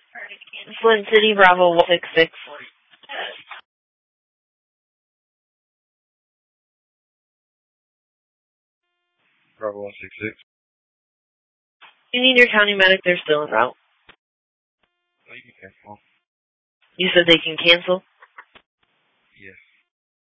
Flint City, Bravo 166. Bravo 166. You need your county medic, they're still en route. Oh, you can cancel. You said they can cancel?